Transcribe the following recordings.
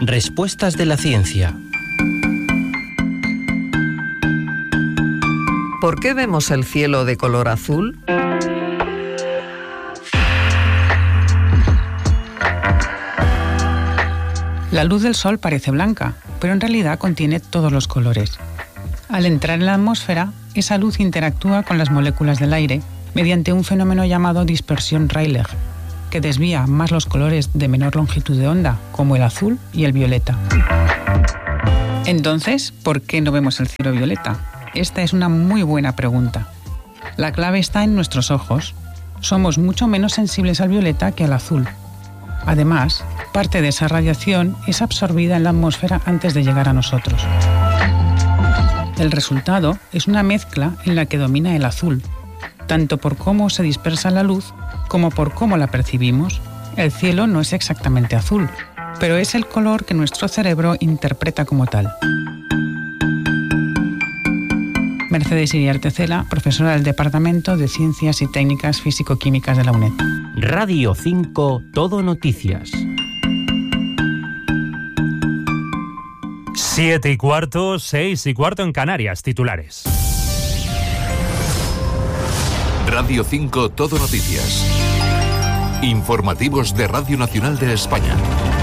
Respuestas de la ciencia. ¿Por qué vemos el cielo de color azul? La luz del sol parece blanca, pero en realidad contiene todos los colores. Al entrar en la atmósfera, esa luz interactúa con las moléculas del aire mediante un fenómeno llamado dispersión Rayleigh, que desvía más los colores de menor longitud de onda, como el azul y el violeta. Entonces, ¿por qué no vemos el cielo violeta? Esta es una muy buena pregunta. La clave está en nuestros ojos. Somos mucho menos sensibles al violeta que al azul. Además, parte de esa radiación es absorbida en la atmósfera antes de llegar a nosotros. El resultado es una mezcla en la que domina el azul, tanto por cómo se dispersa la luz como por cómo la percibimos. El cielo no es exactamente azul, pero es el color que nuestro cerebro interpreta como tal. Mercedes Iriarte Cela, profesora del Departamento de Ciencias y Técnicas Físico-Químicas de la UNED. Radio 5 Todo Noticias. 7:15, 6:15 en Canarias. Titulares. Radio 5 Todo Noticias. Informativos de Radio Nacional de España.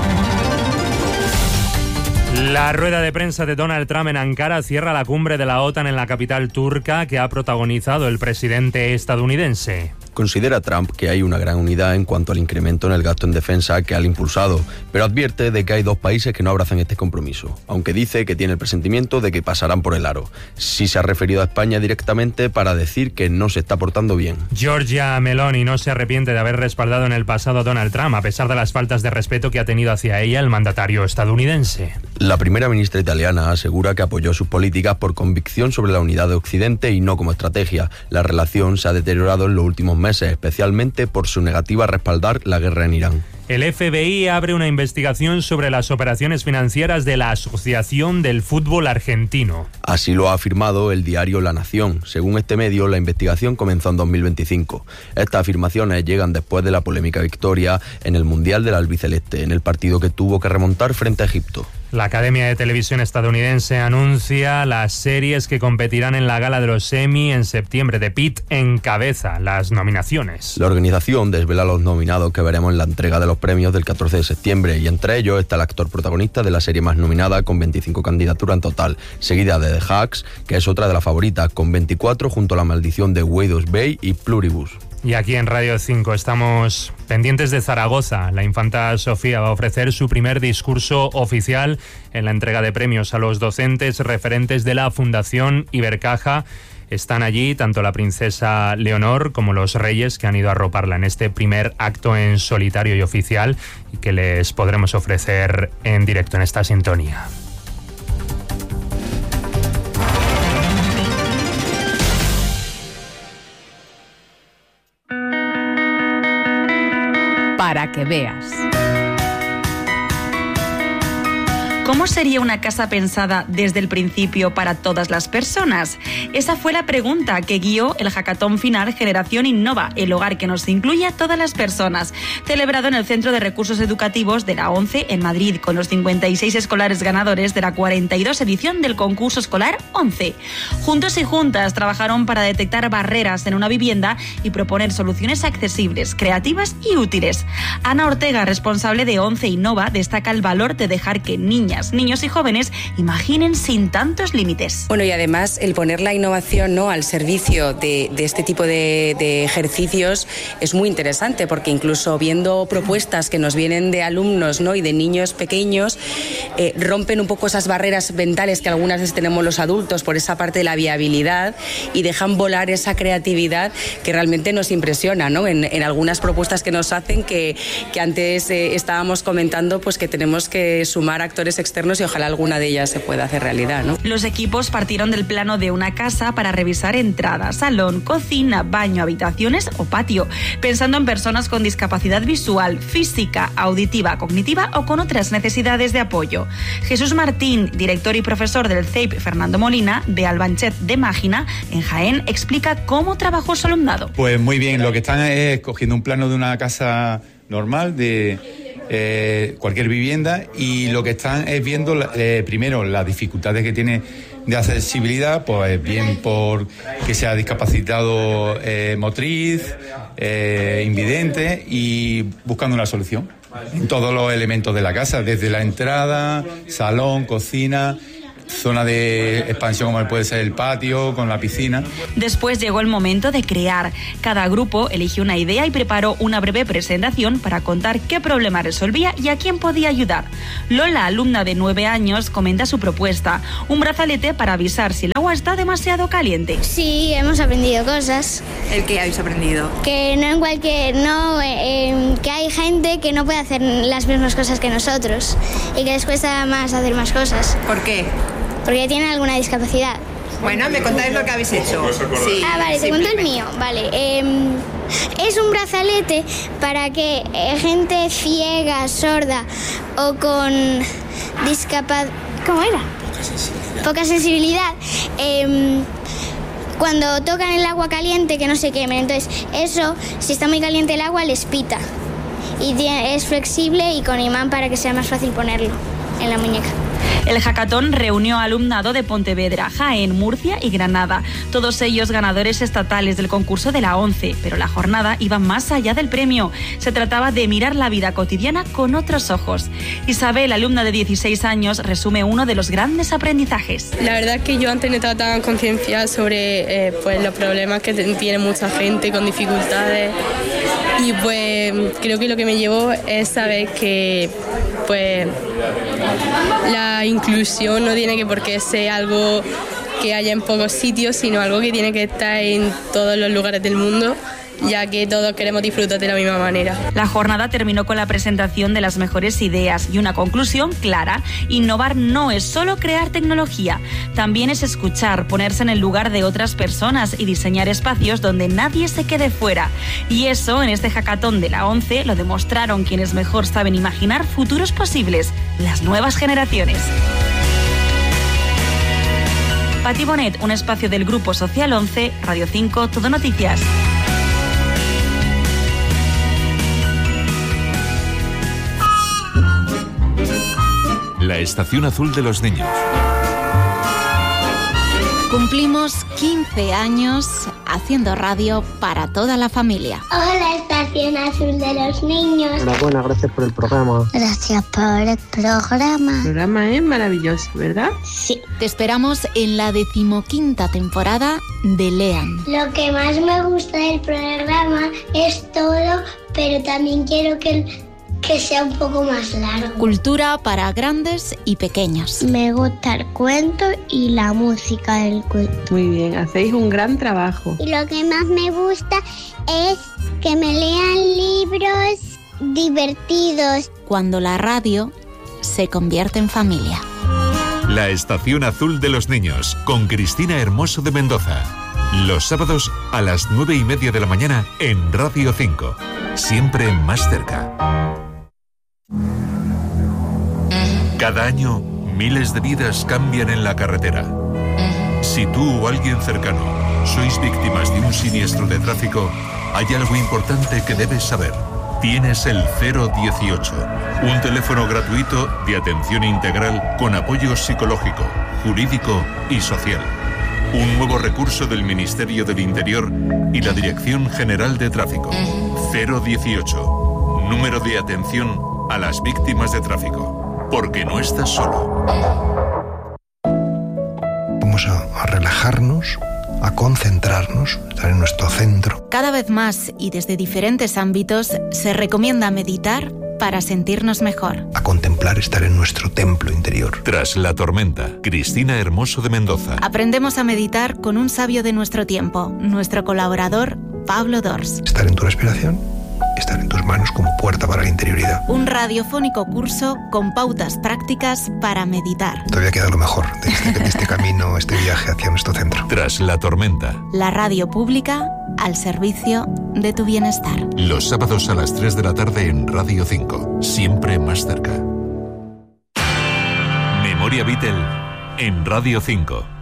La rueda de prensa de Donald Trump en Ankara cierra la cumbre de la OTAN en la capital turca que ha protagonizado el presidente estadounidense. Considera Trump que hay una gran unidad en cuanto al incremento en el gasto en defensa que ha impulsado, pero advierte de que hay dos países que no abrazan este compromiso, aunque dice que tiene el presentimiento de que pasarán por el aro. Sí se ha referido a España directamente para decir que no se está portando bien. Giorgia Meloni no se arrepiente de haber respaldado en el pasado a Donald Trump, a pesar de las faltas de respeto que ha tenido hacia ella el mandatario estadounidense. La primera ministra italiana asegura que apoyó sus políticas por convicción sobre la unidad de Occidente y no como estrategia. La relación se ha deteriorado en los últimos meses, especialmente por su negativa a respaldar la guerra en Irán. El FBI abre una investigación sobre las operaciones financieras de la Asociación del Fútbol Argentino. Así lo ha afirmado el diario La Nación. Según este medio, la investigación comenzó en 2025. Estas afirmaciones llegan después de la polémica victoria en el Mundial del Albiceleste, en el partido que tuvo que remontar frente a Egipto. La Academia de Televisión estadounidense anuncia las series que competirán en la gala de los Emmy en septiembre. The Pitt encabeza las nominaciones. La organización desvela los nominados que veremos en la entrega de los premios del 14 de septiembre y entre ellos está el actor protagonista de la serie más nominada con 25 candidaturas en total, seguida de The Hacks, que es otra de las favoritas, con 24 junto a La Maldición de Waydo's Bay y Pluribus. Y aquí en Radio 5 estamos pendientes de Zaragoza. La infanta Sofía va a ofrecer su primer discurso oficial en la entrega de premios a los docentes referentes de la Fundación Ibercaja. Están allí tanto la princesa Leonor como los reyes que han ido a arroparla en este primer acto en solitario y oficial y que les podremos ofrecer en directo en esta sintonía. Para que veas. ¿Cómo sería una casa pensada desde el principio para todas las personas? Esa fue la pregunta que guió el hackathon final Generación Innova, el hogar que nos incluye a todas las personas, celebrado en el Centro de Recursos Educativos de la ONCE en Madrid, con los 56 escolares ganadores de la 42 edición del concurso escolar ONCE. Juntos y juntas trabajaron para detectar barreras en una vivienda y proponer soluciones accesibles, creativas y útiles. Ana Ortega, responsable de ONCE Innova, destaca el valor de dejar que niñas, niños y jóvenes imaginen sin tantos límites. Bueno, y además el poner la innovación, ¿no?, al servicio de este tipo de ejercicios es muy interesante, porque incluso viendo propuestas que nos vienen de alumnos, ¿no?, y de niños pequeños, rompen un poco esas barreras mentales que algunas veces tenemos los adultos por esa parte de la viabilidad y dejan volar esa creatividad que realmente nos impresiona, ¿no?, en algunas propuestas que nos hacen que antes estábamos comentando, pues que tenemos que sumar actores externos y ojalá alguna de ellas se pueda hacer realidad, ¿no? Los equipos partieron del plano de una casa para revisar entrada, salón, cocina, baño, habitaciones o patio, pensando en personas con discapacidad visual, física, auditiva, cognitiva o con otras necesidades de apoyo. Jesús Martín, director y profesor del CEIP Fernando Molina de Albanchet de Mágina, en Jaén, explica cómo trabajó su alumnado. Pues muy bien, lo que están es cogiendo un plano de una casa normal de cualquier vivienda, y lo que están es viendo primero las dificultades que tiene de accesibilidad, pues bien por que sea discapacitado motriz, invidente, y buscando una solución en todos los elementos de la casa, desde la entrada, salón, cocina, zona de expansión como puede ser el patio con la piscina. Después llegó el momento de crear. Cada grupo eligió una idea y preparó una breve presentación para contar qué problema resolvía y a quién podía ayudar. Lola, alumna de 9 años, comenta su propuesta: un brazalete para avisar si el agua está demasiado caliente. Sí, hemos aprendido cosas. ¿El qué habéis aprendido? Que que hay gente que no puede hacer las mismas cosas que nosotros y que les cuesta más hacer más cosas. ¿Por qué? Porque tienen alguna discapacidad. Bueno, ¿me contáis lo que habéis hecho? Sí, vale, te cuento el mío. Vale, es un brazalete para que gente ciega, sorda o con discapacidad... ¿Cómo era? Poca sensibilidad. Cuando tocan el agua caliente, que no se quemen. Entonces, eso, si está muy caliente el agua, les pita. Y es flexible y con imán para que sea más fácil ponerlo en la muñeca. El hackathon reunió alumnado de Pontevedra, Jaén, Murcia y Granada, todos ellos ganadores estatales del concurso de la ONCE, pero la jornada iba más allá del premio. Se trataba de mirar la vida cotidiana con otros ojos. Isabel, alumna de 16 años, resume uno de los grandes aprendizajes. La verdad es que yo antes no estaba tan concienciada sobre los problemas que tiene mucha gente con dificultades, y pues creo que lo que me llevó es saber que pues la inclusión no tiene que por qué ser algo que haya en pocos sitios, sino algo que tiene que estar en todos los lugares del mundo, ya que todos queremos disfrutar de la misma manera. La jornada terminó con la presentación de las mejores ideas y una conclusión clara: innovar no es solo crear tecnología, también es escuchar, ponerse en el lugar de otras personas y diseñar espacios donde nadie se quede fuera. Y eso, en este hackathon de la ONCE, lo demostraron quienes mejor saben imaginar futuros posibles: las nuevas generaciones. Pati Bonet, un espacio del Grupo Social 11, Radio 5, Todo Noticias. La estación azul de los niños. Cumplimos 15 años haciendo radio para toda la familia. Hola, estación azul de los niños. Enhorabuena, gracias por el programa. Gracias por el programa. El programa es maravilloso, ¿verdad? Sí. Te esperamos en la 15ª temporada de Lean. Lo que más me gusta del programa es todo, pero también quiero que sea un poco más largo. Cultura para grandes y pequeños. Me gusta el cuento y la música del cuento. Muy bien, hacéis un gran trabajo. Y lo que más me gusta es que me lean libros divertidos. Cuando la radio se convierte en familia. La estación azul de los niños, con Cristina Hermoso de Mendoza. Los sábados a las 9:30 de la mañana en Radio 5. Siempre más cerca. Cada año, miles de vidas cambian en la carretera. Si tú o alguien cercano sois víctimas de un siniestro de tráfico, hay algo importante que debes saber. Tienes el 018, un teléfono gratuito de atención integral con apoyo psicológico, jurídico y social. Un nuevo recurso del Ministerio del Interior y la Dirección General de Tráfico. 018, número de atención a las víctimas de tráfico. Porque no estás solo. Vamos a relajarnos, a concentrarnos, estar en nuestro centro. Cada vez más y desde diferentes ámbitos se recomienda meditar para sentirnos mejor. A contemplar, estar en nuestro templo interior. Tras la tormenta, Cristina Hermoso de Mendoza. Aprendemos a meditar con un sabio de nuestro tiempo, nuestro colaborador Pablo Dors. Estar en tu respiración, estar en tus manos como puerta para la interioridad. Un radiofónico curso con pautas prácticas para meditar. Todavía queda lo mejor de este camino, este viaje hacia nuestro centro. Tras la tormenta. La radio pública al servicio de tu bienestar. Los sábados a las 3 de la tarde en Radio 5. Siempre más cerca. Memoria Beatle en Radio 5.